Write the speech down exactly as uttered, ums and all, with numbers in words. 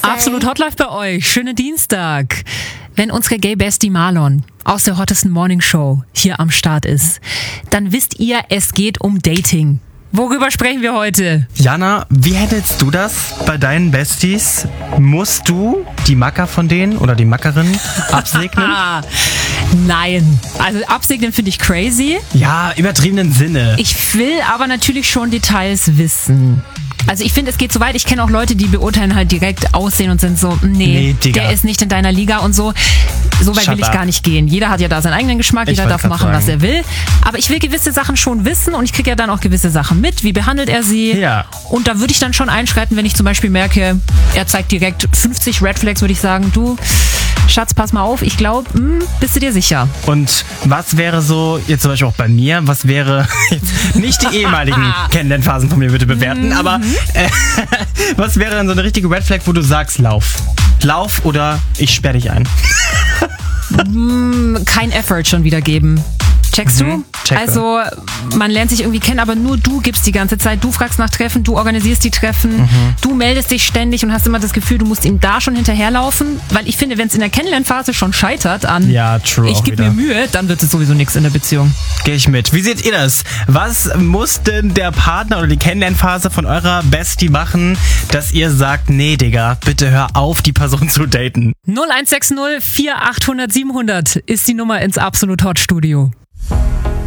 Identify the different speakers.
Speaker 1: Absolut Hot Life bei euch. Schönen Dienstag. Wenn unsere Gay Bestie Marlon aus der Hottesten Morning Show hier am Start ist, dann wisst ihr, es geht um Dating. Worüber sprechen wir heute?
Speaker 2: Jana, wie hättest du das bei deinen Besties? Musst du die Macker von denen oder die Mackerin absegnen?
Speaker 1: Nein. Also absegnen finde ich crazy.
Speaker 2: Ja, übertriebenen Sinne.
Speaker 1: Ich will aber natürlich schon Details wissen. Also ich finde, es geht so weit. Ich kenne auch Leute, die beurteilen halt direkt Aussehen und sind so, nee, nee der ist nicht in deiner Liga und so. So weit Shut will ich up. gar nicht gehen. Jeder hat ja da seinen eigenen Geschmack, ich jeder darf machen, sagen. was er will. Aber ich will gewisse Sachen schon wissen und ich kriege ja dann auch gewisse Sachen mit. Wie behandelt er sie?
Speaker 2: Ja.
Speaker 1: Und da würde ich dann schon einschreiten, wenn ich zum Beispiel merke, er zeigt direkt fünfzig Red Flags, würde ich sagen, du, Schatz, pass mal auf, ich glaube, bist du dir sicher?
Speaker 2: Und was wäre so, jetzt zum Beispiel auch bei mir, was wäre, jetzt nicht die ehemaligen Kennenlernphasen von mir bitte bewerten, mhm. aber äh, was wäre dann so eine richtige Red Flag, wo du sagst, lauf. Lauf oder ich sperre dich ein.
Speaker 1: Kein Effort schon wieder geben. Checkst du?
Speaker 2: Mhm, checke.
Speaker 1: Also man lernt sich irgendwie kennen, aber nur du gibst die ganze Zeit. Du fragst nach Treffen, du organisierst die Treffen, mhm. du meldest dich ständig und hast immer das Gefühl, du musst ihm da schon hinterherlaufen. Weil ich finde, wenn es in der Kennenlernphase schon scheitert an
Speaker 2: ja, true,
Speaker 1: ich gebe mir Mühe, dann wird es sowieso nichts in der Beziehung.
Speaker 2: Gehe ich mit. Wie seht ihr das? Was muss denn der Partner oder die Kennenlernphase von eurer Bestie machen, dass ihr sagt, nee Digga, bitte hör auf, die Person zu daten?
Speaker 1: null eins sechs null vier achthundert siebenhundert ist die Nummer ins Absolut Hot Studio.